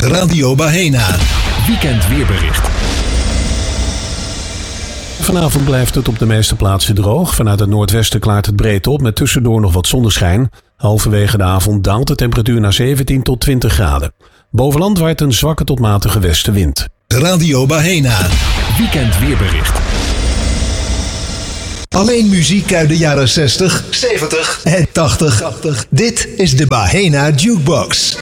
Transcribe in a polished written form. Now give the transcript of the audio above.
Radio Bahena. Weekend weerbericht. Vanavond blijft het op de meeste plaatsen droog. Vanuit het noordwesten klaart het breed op met tussendoor nog wat zonneschijn. Halverwege de avond daalt de temperatuur naar 17 tot 20 graden. Bovenland waait een zwakke tot matige westenwind. Radio Bahena. Weekend weerbericht. Alleen muziek uit de jaren 60, 70 en 80. Dit is de Bahena Jukebox.